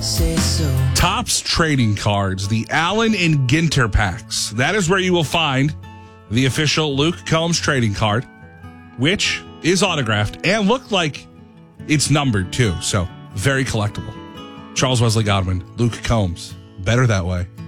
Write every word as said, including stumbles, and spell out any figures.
say so. Topps Trading Cards, the Allen and Ginter packs. That is where you will find the official Luke Combs trading card, which is autographed and looked like it's numbered too. So very collectible. Charles Wesley Godwin, Luke Combs. Better that way.